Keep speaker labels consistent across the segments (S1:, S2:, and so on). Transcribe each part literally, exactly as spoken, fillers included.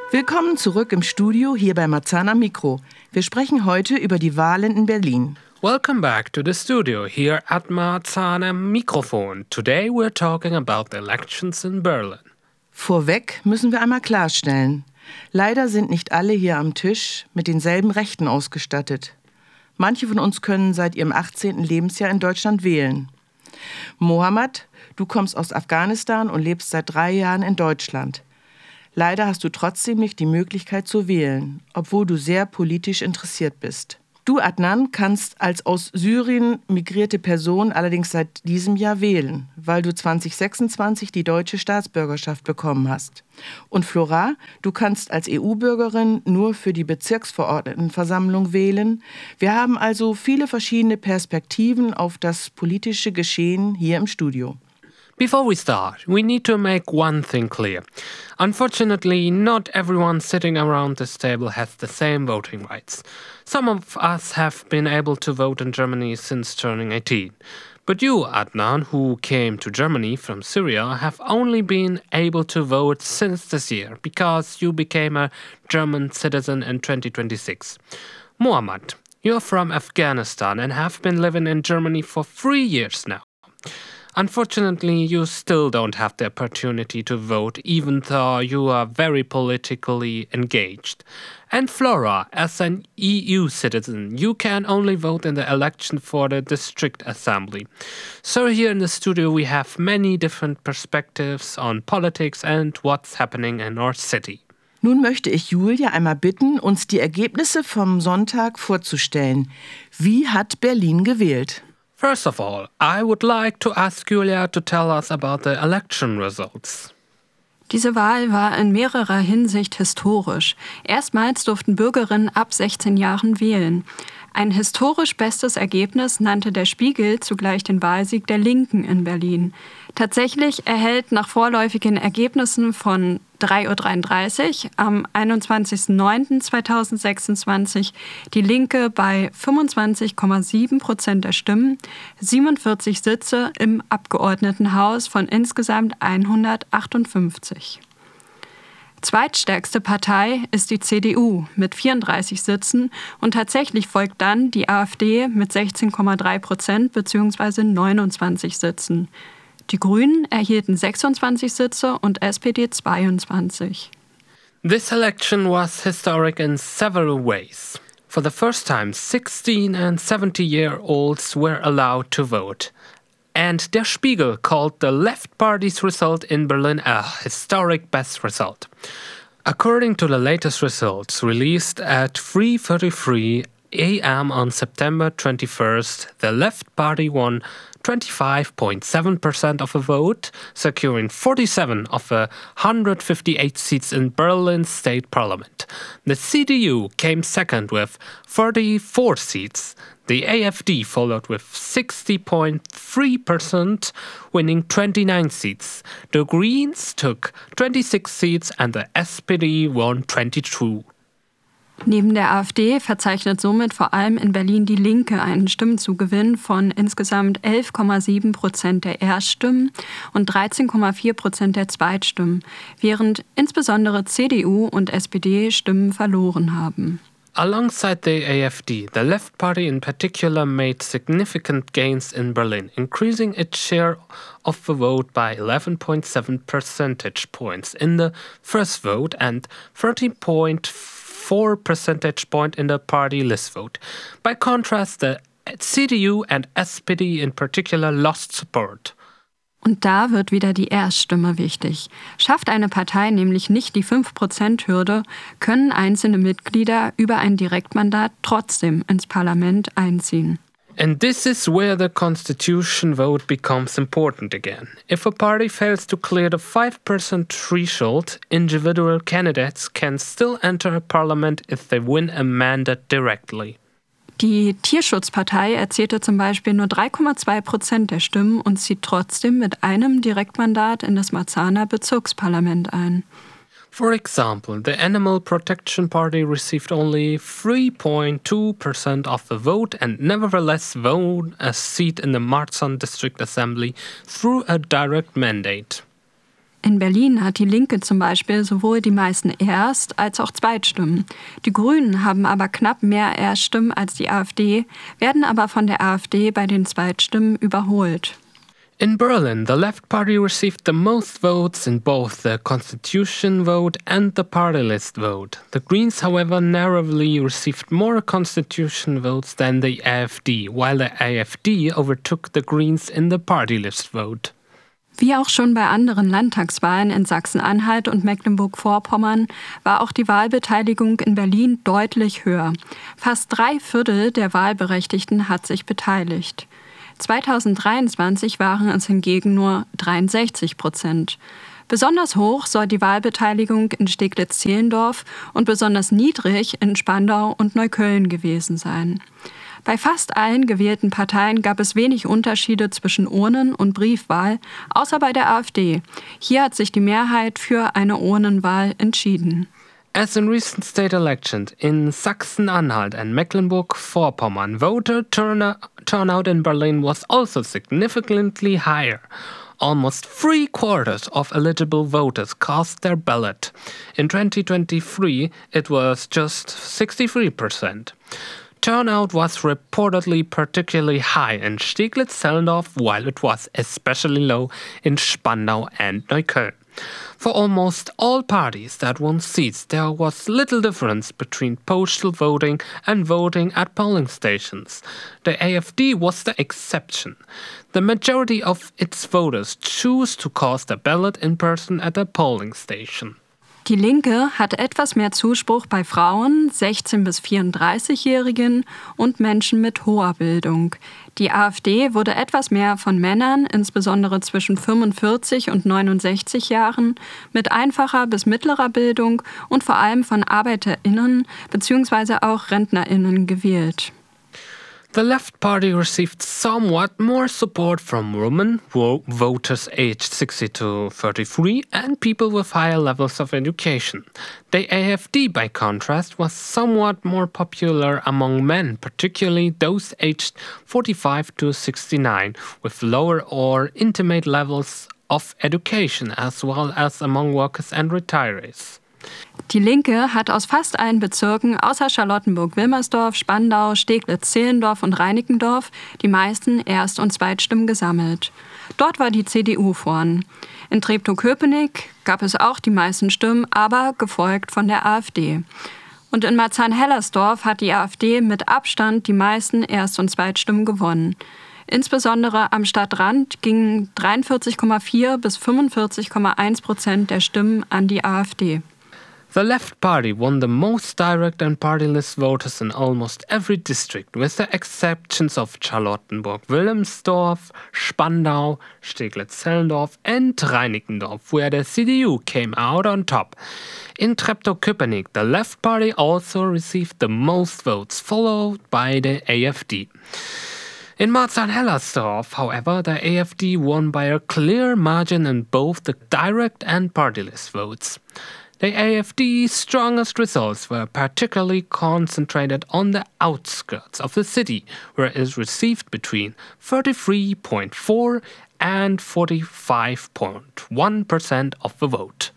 S1: Willkommen zurück im Studio hier bei Marzahn am Mikro. Wir sprechen heute über die Wahlen in Berlin.
S2: Welcome back to the studio here at Marzahn am Mikrofon. Today we're talking about the elections in Berlin.
S1: Vorweg müssen wir einmal klarstellen: Leider sind nicht alle hier am Tisch mit denselben Rechten ausgestattet. Manche von uns können seit ihrem achtzehnten Lebensjahr in Deutschland wählen. Mohammed, du kommst aus Afghanistan und lebst seit drei Jahren in Deutschland. Leider hast du trotzdem nicht die Möglichkeit zu wählen, obwohl du sehr politisch interessiert bist. Du, Adnan, kannst als aus Syrien migrierte Person allerdings seit diesem Jahr wählen, weil du zwanzig sechsundzwanzig die deutsche Staatsbürgerschaft bekommen hast. Und Flora, du kannst als E U-Bürgerin nur für die Bezirksverordnetenversammlung wählen. Wir haben also viele verschiedene Perspektiven auf das politische Geschehen hier im Studio.
S2: Before we start, we need to make one thing clear. Unfortunately, not everyone sitting around this table has the same voting rights. Some of us have been able to vote in Germany since turning eighteen. But you, Adnan, who came to Germany from Syria, have only been able to vote since this year because you became a German citizen in twenty twenty-six. Mohammed, you're from Afghanistan and have been living in Germany for three years now. Unfortunately, you still don't have the opportunity to vote, even though you are very politically engaged. And Flora, as an E U citizen, you can only vote in the election for the district assembly. So here in the studio we have many different perspectives on politics and what's happening in our city.
S1: Nun möchte ich Julia einmal bitten, uns die Ergebnisse vom Sonntag vorzustellen. Wie hat Berlin gewählt?
S2: First of all, I would like to ask Julia to tell us about the election results.
S3: Diese Wahl war in mehrerer Hinsicht historisch. Erstmals durften Bürgerinnen ab sechzehn Jahren wählen. Ein historisch bestes Ergebnis nannte der Spiegel zugleich den Wahlsieg der Linken in Berlin. Tatsächlich erhält nach vorläufigen Ergebnissen von drei Uhr dreiunddreißig am einundzwanzigsten neunten zweitausendsechsundzwanzig die Linke bei fünfundzwanzig Komma sieben Prozent der Stimmen, siebenundvierzig Sitze im Abgeordnetenhaus von insgesamt hundertachtundfünfzig. Zweitstärkste Partei ist die C D U mit vierunddreißig Sitzen und tatsächlich folgt dann die AfD mit sechzehn Komma drei Prozent bzw. neunundzwanzig Sitzen. Die Grünen erhielten sechsundzwanzig Sitze und S P D zweiundzwanzig.
S2: This election was historic in several ways. For the first time, sixteen and seventy-year-olds were allowed to vote. And Der Spiegel called the Left Party's result in Berlin a historic best result. According to the latest results released at three thirty-three a m on September twenty-first, the Left Party won twenty-five point seven percent of the vote, securing forty-seven of the one hundred fifty-eight seats in Berlin's state parliament. The C D U came second with thirty-four seats. The A F D followed with sixty point three percent, winning twenty-nine seats. The Greens took twenty-six seats and the S P D won twenty-two.
S3: Neben der AfD verzeichnet somit vor allem in Berlin die Linke einen Stimmenzugewinn von insgesamt elf Komma sieben Prozent der Erststimmen und dreizehn Komma vier Prozent der Zweitstimmen, während insbesondere C D U und S P D Stimmen verloren haben.
S2: Alongside the A F D, the Left Party in particular made significant gains in Berlin, increasing its share of the vote by eleven point seven percentage points in the first vote and thirteen point four percentage point in the party list vote. By contrast, the C D U and S P D in particular lost support.
S3: Und da wird wieder die Erststimme wichtig. Schafft eine Partei nämlich nicht die fünf Prozent Hürde, können einzelne Mitglieder über ein Direktmandat trotzdem ins Parlament einziehen.
S2: And this is where the constitution vote becomes important again. If a party fails to clear the five percent threshold, individual candidates can still enter a parliament if they win a mandate directly.
S3: Die Tierschutzpartei erzielte zum Beispiel nur drei Komma zwei Prozent der Stimmen und zieht trotzdem mit einem Direktmandat in das Marzahner Bezirksparlament ein.
S2: For example, the Animal Protection Party received only three point two percent of the vote and nevertheless won a seat in the Marzahn District Assembly through a direct mandate.
S3: In Berlin hat die Linke zum Beispiel sowohl die meisten Erst- als auch Zweitstimmen. Die Grünen haben aber knapp mehr Erststimmen als die AfD, werden aber von der AfD bei den Zweitstimmen überholt.
S2: In Berlin, the Left Party received the most votes in both the Constitution vote and the party list vote. The Greens, however, narrowly received more Constitution votes than the AfD, while the AfD overtook the Greens in the party list vote.
S3: Wie auch schon bei anderen Landtagswahlen in Sachsen-Anhalt und Mecklenburg-Vorpommern war auch die Wahlbeteiligung in Berlin deutlich höher. Fast drei Viertel der Wahlberechtigten hat sich beteiligt. zweitausenddreiundzwanzig waren es hingegen nur dreiundsechzig Prozent. Besonders hoch soll die Wahlbeteiligung in Steglitz-Zehlendorf und besonders niedrig in Spandau und Neukölln gewesen sein. Bei fast allen gewählten Parteien gab es wenig Unterschiede zwischen Urnen- und Briefwahl, außer bei der AfD. Hier hat sich die Mehrheit für eine Urnenwahl entschieden.
S2: As in recent state elections in Sachsen-Anhalt and Mecklenburg-Vorpommern, voter turnout, turnout in Berlin was also significantly higher. Almost three quarters of eligible voters cast their ballot. In twenty twenty-three, it was just sixty-three percent. Turnout was reportedly particularly high in Steglitz-Zehlendorf, while it was especially low in Spandau and Neukölln. For almost all parties that won seats, there was little difference between postal voting and voting at polling stations. The AfD was the exception. The majority of its voters choose to cast a ballot in person at a polling station.
S3: Die Linke hat etwas mehr Zuspruch bei Frauen, sechzehn- bis vierunddreißigjährigen und Menschen mit hoher Bildung. Die AfD wurde etwas mehr von Männern, insbesondere zwischen fünfundvierzig und neunundsechzig Jahren, mit einfacher bis mittlerer Bildung und vor allem von ArbeiterInnen bzw. auch RentnerInnen gewählt.
S2: The Left Party received somewhat more support from women, wo- voters aged sixty to thirty-three, and people with higher levels of education. The AfD, by contrast, was somewhat more popular among men, particularly those aged forty-five to sixty-nine, with lower or intimate levels of education, as well as among workers and retirees.
S3: Die Linke hat aus fast allen Bezirken außer Charlottenburg-Wilmersdorf, Spandau, Steglitz-Zehlendorf und Reinickendorf die meisten Erst- und Zweitstimmen gesammelt. Dort war die C D U vorn. In Treptow-Köpenick gab es auch die meisten Stimmen, aber gefolgt von der AfD. Und in Marzahn-Hellersdorf hat die AfD mit Abstand die meisten Erst- und Zweitstimmen gewonnen. Insbesondere am Stadtrand gingen dreiundvierzig Komma vier bis fünfundvierzig Komma eins Prozent der Stimmen an die AfD.
S2: The Left Party won the most direct and party list voters in almost every district, with the exceptions of Charlottenburg-Wilmersdorf, Spandau, Steglitz-Zehlendorf and Reinickendorf, where the C D U came out on top. In Treptow-Köpenick, the Left Party also received the most votes, followed by the AfD. In Marzahn-Hellersdorf, however, the AfD won by a clear margin in both the direct and party list votes. The AfD's strongest results were particularly concentrated on the outskirts of the city, where it received between thirty-three point four and forty-five point one percent of the vote.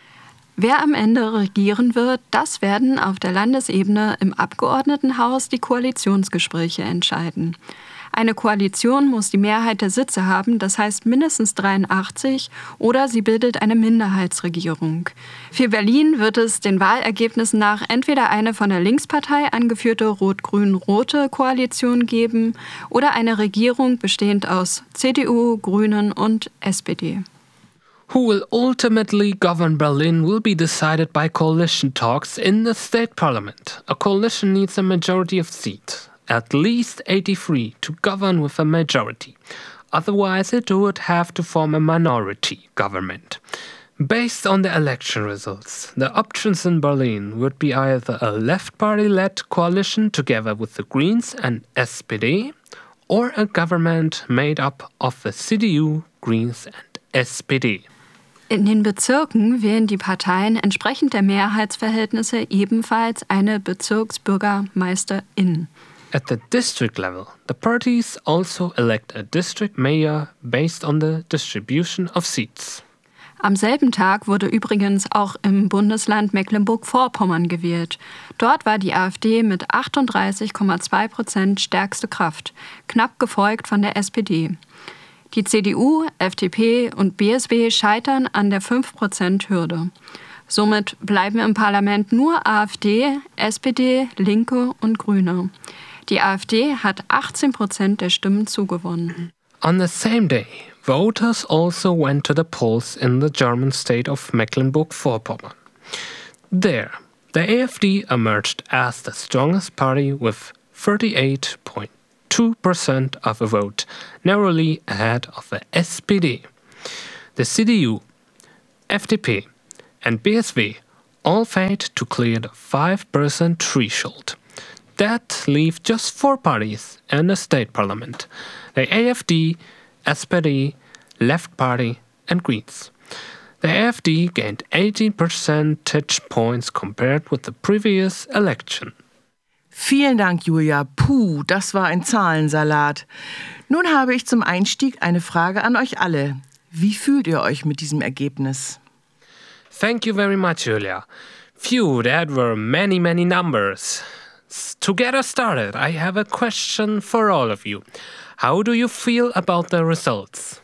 S3: Wer am Ende regieren wird, das werden auf der Landesebene im Abgeordnetenhaus die Koalitionsgespräche entscheiden. Eine Koalition muss die Mehrheit der Sitze haben, das heißt mindestens dreiundachtzig, oder sie bildet eine Minderheitsregierung. Für Berlin wird es den Wahlergebnissen nach entweder eine von der Linkspartei angeführte rot-grün-rote Koalition geben oder eine Regierung bestehend aus C D U, Grünen und S P D.
S2: Who will ultimately govern Berlin will be decided by coalition talks in the state parliament. A coalition needs a majority of seats, at least eighty-three, to govern with a majority. Otherwise, it would have to form a minority government. Based on the election results, the options in Berlin would be either a Left Party-led coalition together with the Greens and S P D, or a government made up of the C D U, Greens and S P D.
S3: In den Bezirken wählen die Parteien entsprechend der Mehrheitsverhältnisse ebenfalls eine Bezirksbürgermeisterin.
S2: At the district level, the parties also elect a district mayor based on the distribution of seats.
S3: Am selben Tag wurde übrigens auch im Bundesland Mecklenburg-Vorpommern gewählt. Dort war die AfD mit achtunddreißig Komma zwei Prozent stärkste Kraft, knapp gefolgt von der S P D. Die C D U, F D P und B S W scheitern an der fünf Prozent Hürde. Somit bleiben im Parlament nur AfD, S P D, Linke und Grüne. Die AfD hat achtzehn Prozent der Stimmen zugewonnen.
S2: On the same day, voters also went to the polls in the German state of Mecklenburg-Vorpommern. There, the AfD emerged as the strongest party with thirty-eight point two percent of the vote, narrowly ahead of the S P D. The C D U, F D P and B S W all failed to clear the five percent threshold. That leaves just four parties in the state parliament: the AfD, S P D, Left Party and Greens. The AfD gained eighteen percentage points compared with the previous election.
S1: Vielen Dank, Julia. Puh, das war ein Zahlensalat. Nun habe ich zum Einstieg eine Frage an euch alle. Wie fühlt ihr euch mit diesem Ergebnis?
S2: Thank you very much, Julia. Phew, that were many, many numbers. S- To get us started, I have a question for all of you. How do you feel about the results?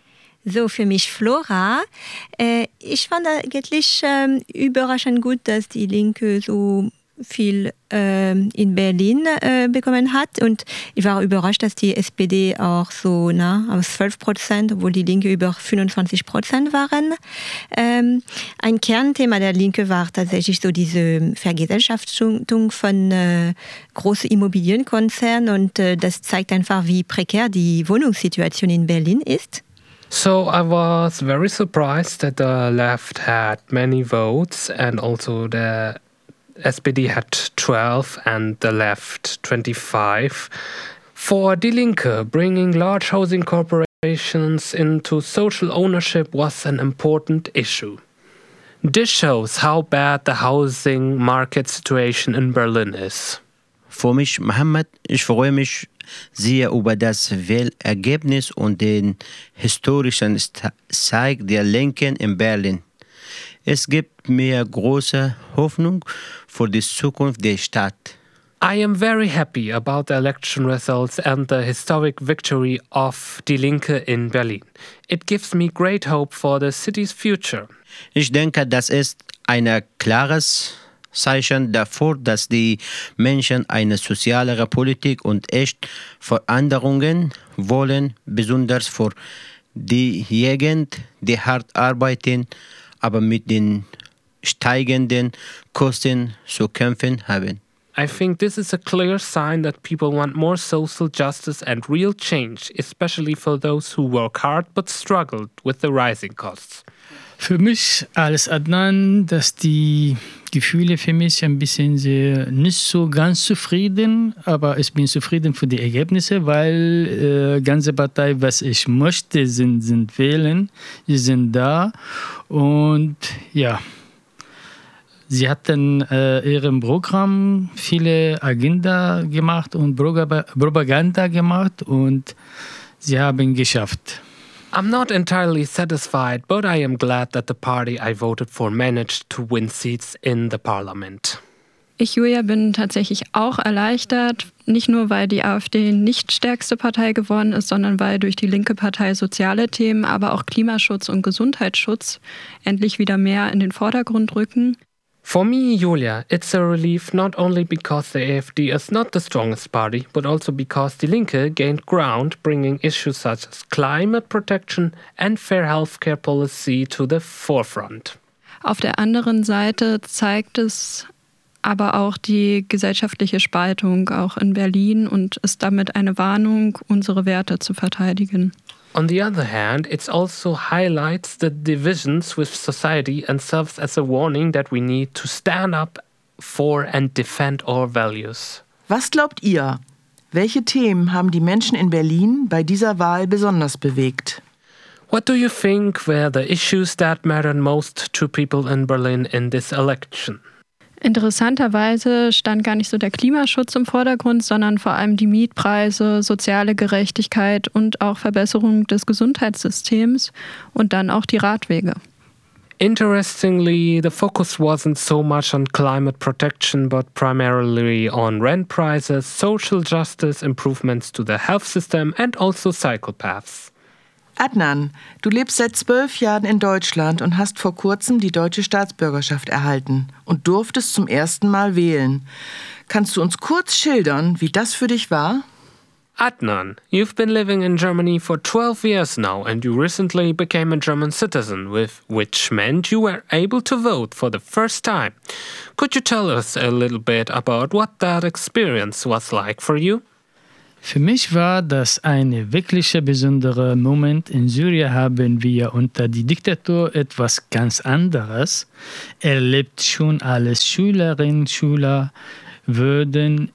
S4: So, für mich Flora. Äh, ich fand eigentlich ähm, überraschend gut, dass die Linke so viel ähm, in Berlin äh, bekommen hat. Und ich war überrascht, dass die S P D auch so nah aus zwölf Prozent, obwohl die Linke über fünfundzwanzig Prozent waren. Ähm, ein Kernthema der Linke war tatsächlich so diese Vergesellschaftung von äh, großen Immobilienkonzernen. Und äh, das zeigt einfach, wie prekär die Wohnungssituation in Berlin ist.
S2: So I was very surprised that the left had many votes and also the S P D had twelve and the left twenty-five. For Die Linke, bringing large housing corporations into social ownership was an important issue. This shows how bad the housing market situation in Berlin is.
S5: Für mich, Mohammed, ich freue mich sehr über das Wahlergebnis und den historischen Sieg der Linken in Berlin. Es gibt mir große Hoffnung für die Zukunft der Stadt.
S2: I am very happy about the election results and the historic victory of Die Linke in Berlin. It gives me great hope for the city's future.
S5: Ich denke, das ist ein klares Zeichen dafür, dass die Menschen eine sozialere Politik und echt Veränderungen wollen, besonders für diejenigen, die hart arbeiten, aber mit den steigenden Kosten zu kämpfen haben.
S2: I think this is a clear sign that people want more social justice and real change, especially for those who work hard but struggled with the rising costs.
S6: Für mich als Adnan, dass die Gefühle für mich ein bisschen sehr, nicht so ganz zufrieden, aber ich bin zufrieden für die Ergebnisse, weil äh, ganze Partei, was ich möchte, sind, sind wählen, sie sind da und ja, sie hatten äh, ihrem Programm viele Agenda gemacht und Propaganda gemacht und sie haben geschafft.
S2: I'm not entirely satisfied, but I am glad that the party I voted for managed to win seats in the parliament.
S3: Ich, Julia, bin tatsächlich auch erleichtert, nicht nur, weil die AfD nicht stärkste Partei geworden ist, sondern weil durch die linke Partei soziale Themen, aber auch Klimaschutz und Gesundheitsschutz endlich wieder mehr in den Vordergrund rücken.
S2: For me, Julia, it's a relief not only because the AfD is not the strongest party, but also because Die Linke gained ground, bringing issues such as climate protection and fair healthcare policy to the forefront.
S3: Auf der anderen Seite zeigt es aber auch die gesellschaftliche Spaltung auch in Berlin und ist damit eine Warnung, unsere Werte zu verteidigen.
S2: On the other hand, it also highlights the divisions with society and serves as a warning that we need to stand up for and defend our values.
S1: Was glaubt ihr? Welche Themen haben die Menschen in Berlin bei dieser Wahl besonders bewegt?
S2: What do you think were the issues that mattered most to people in Berlin in this election?
S3: Interessanterweise stand gar nicht so der Klimaschutz im Vordergrund, sondern vor allem die Mietpreise, soziale Gerechtigkeit und auch Verbesserung des Gesundheitssystems und dann auch die Radwege.
S2: Interestingly, the focus wasn't so much on climate protection, but primarily on rent prices, social justice, improvements to the health system, and also psychopaths.
S1: Adnan, du lebst seit zwölf Jahren in Deutschland und hast vor kurzem die deutsche Staatsbürgerschaft erhalten und durftest zum ersten Mal wählen. Kannst du uns kurz schildern, wie das für dich war?
S2: Adnan, you've been living in Germany for twelve years now and you recently became a German citizen, with which meant you were able to vote for the first time. Could you tell us a little bit about what that experience was like for you?
S6: Für mich war das ein wirklich besonderer Moment. In Syrien haben wir unter die Diktatur etwas ganz anderes erlebt. Schon als Schülerinnen und Schüler würden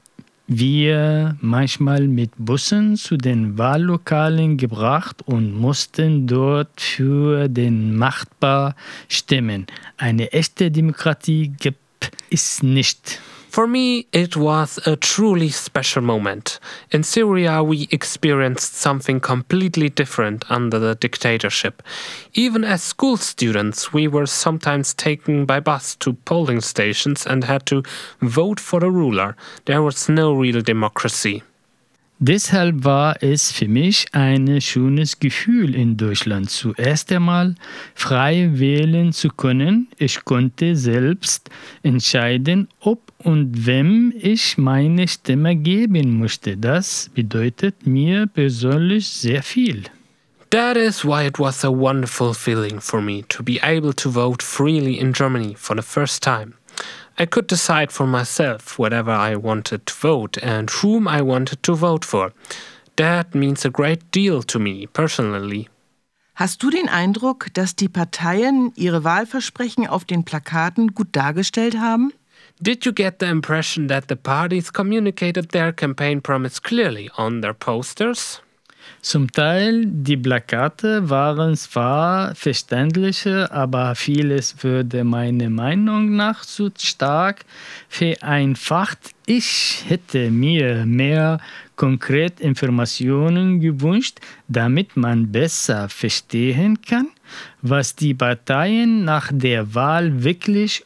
S6: wir manchmal mit Bussen zu den Wahllokalen gebracht und mussten dort für den Nachbar stimmen. Eine echte Demokratie gibt es nicht.
S2: For me, it was a truly special moment. In Syria, we experienced something completely different under the dictatorship. Even as school students, we were sometimes taken by bus to polling stations and had to vote for a ruler. There was no real democracy.
S6: Deshalb war es für mich ein schönes Gefühl, in Deutschland zuerst einmal frei wählen zu können. Ich konnte selbst entscheiden, ob und wem ich meine Stimme geben möchte. Das bedeutet mir persönlich sehr viel.
S2: That is why it was a wonderful feeling for me to be able to vote freely in Germany for the first time. I could decide for myself whatever I wanted to vote and whom I wanted to vote for. That means a great deal to me personally.
S1: Hast du den Eindruck, dass die Parteien ihre Wahlversprechen auf den Plakaten gut dargestellt haben?
S2: Did you get the impression that the parties communicated their campaign promise clearly on their posters?
S6: Zum Teil die Plakate waren zwar verständlicher, aber vieles würde meiner Meinung nach zu stark vereinfacht. Ich hätte mir mehr konkrete Informationen gewünscht, damit man besser verstehen kann, was die Parteien nach der Wahl wirklich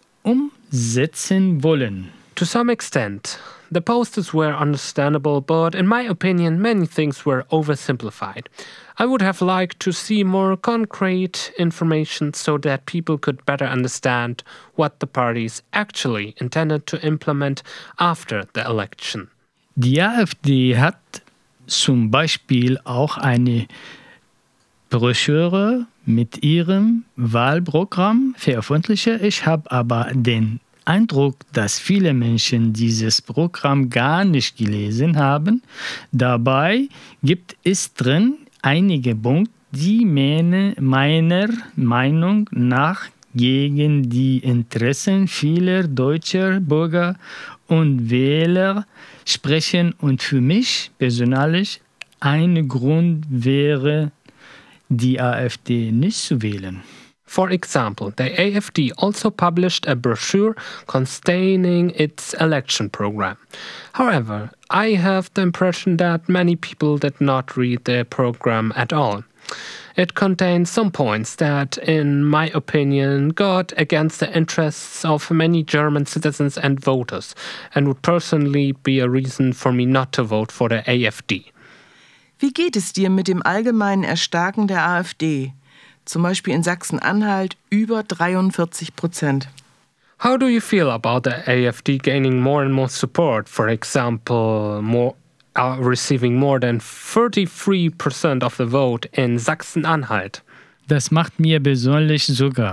S6: umsetzen wollen.
S2: To some extent, the posters were understandable, but in my opinion, many things were oversimplified. I would have liked to see more concrete information so that people could better understand what the parties actually intended to implement after the election.
S6: Die AfD hat zum Beispiel auch eine Broschüre mit ihrem Wahlprogramm veröffentlicht. Ich habe aber den Eindruck, dass viele Menschen dieses Programm gar nicht gelesen haben. Dabei gibt es drin einige Punkte, die meine, meiner Meinung nach gegen die Interessen vieler deutscher Bürger und Wähler sprechen und für mich persönlich ein Grund wäre, die AfD nicht zu wählen.
S2: For example, the A F D also published a brochure containing its election program. However, I have the impression that many people did not read the program at all. It contains some points that, in my opinion, got against the interests of many German citizens and voters, and would personally be a reason for me not to vote for the A F D.
S1: Wie geht es dir mit dem allgemeinen Erstarken der AfD? Zum Beispiel in Sachsen-Anhalt über dreiundvierzig Prozent.
S2: How do you feel about the A F D gaining more and more support? For example, more uh, receiving more than thirty-three percent of the vote in Sachsen-Anhalt.
S6: Das macht mir persönlich Sorge.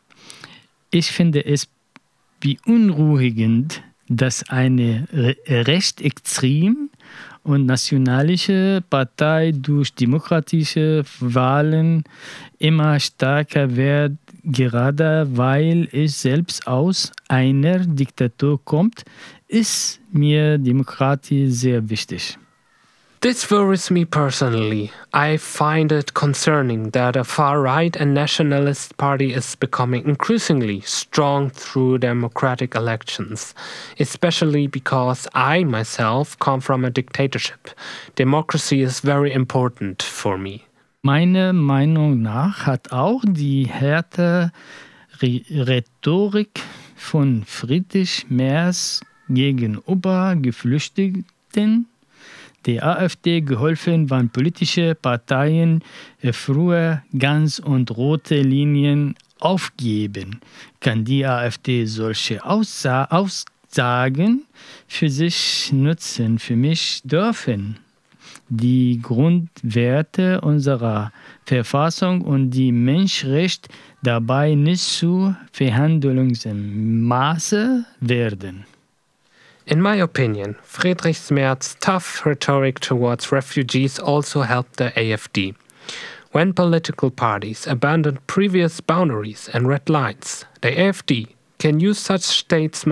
S6: Ich finde es beunruhigend, dass eine re- rechtsextrem und nationalische Partei durch demokratische Wahlen immer stärker wird, gerade weil es selbst aus einer Diktatur kommt, ist mir Demokratie sehr wichtig.
S2: This worries me personally. I find it concerning that a far-right and nationalist party is becoming increasingly strong through democratic elections, especially because I myself come from a dictatorship. Democracy is very important for me.
S6: Meiner Meinung nach hat auch die Härte Rhetorik von Friedrich Merz gegenüber Geflüchteten der AfD geholfen, wann politische Parteien früher ganz und rote Linien aufgeben. Kann die AfD solche Aussa- Aussagen für sich nutzen, für mich dürfen? Die Grundwerte unserer Verfassung und die Menschenrechte dabei nicht zu Verhandlungsmaße werden.
S2: In my opinion, Friedrich Merz's tough rhetoric towards refugees also helped the AfD. When political parties abandon previous boundaries and red lines, the AfD can use such statements